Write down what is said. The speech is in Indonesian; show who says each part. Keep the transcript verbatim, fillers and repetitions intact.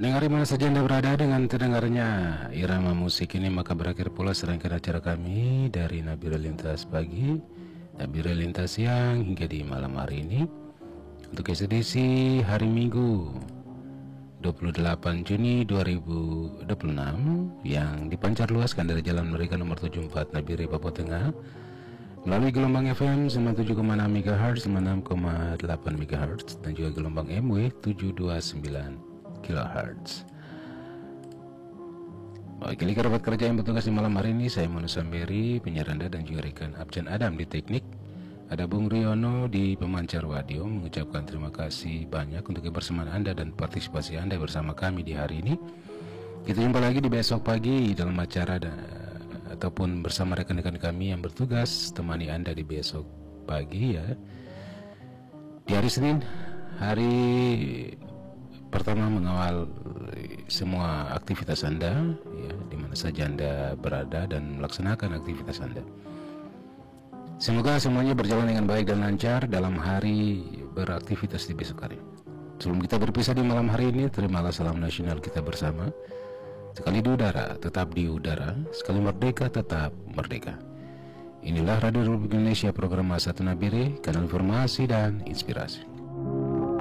Speaker 1: Pendengar mana saja Anda berada, dengan terdengarnya irama musik ini maka berakhir pula serangkaian acara kami dari Nabire Lintas Pagi, Nabire Lintas Siang hingga di malam hari ini. Untuk edisi hari Minggu dua puluh delapan Juni dua ribu dua puluh enam yang dipancar luaskan dari Jalan Merdeka nomor tujuh puluh empat Nabire Papua Tengah melalui gelombang F M sembilan puluh tujuh koma enam MHz, sembilan puluh enam koma delapan MHz dan juga gelombang M W tujuh ratus dua puluh sembilan kilohertz. Wakili kerabat kerja yang bertugas di malam hari ini, saya Monu Samberi, penyiar Anda, dan juga rekan Abjan Adam di teknik. Ada Bung Riono di pemancar radio, mengucapkan terima kasih banyak untuk kebersamaan Anda dan partisipasi Anda bersama kami di hari ini. Kita jumpa lagi di besok pagi dalam acara dan, ataupun bersama rekan-rekan kami yang bertugas temani Anda di besok pagi ya. Di hari Senin, hari pertama mengawal semua aktivitas Anda ya, di mana saja Anda berada dan melaksanakan aktivitas Anda. Semoga semuanya berjalan dengan baik dan lancar dalam hari beraktivitas di besok hari. Sebelum kita berpisah di malam hari ini, terimalah salam nasional kita bersama. Sekali di udara, tetap di udara. Sekali merdeka, tetap merdeka. Inilah Radio Republik Indonesia, program satu Nabire, kanal informasi dan inspirasi.